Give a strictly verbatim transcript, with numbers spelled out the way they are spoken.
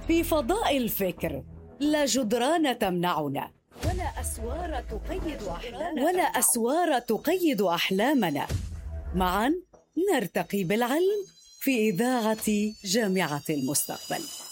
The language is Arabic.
في فضاء الفكر لا جدران تمنعنا، ولا أسوار تقيد أحلامنا ولا أسوار تقيد أحلامنا. معا نرتقي بالعلم في إذاعة جامعة المستقبل.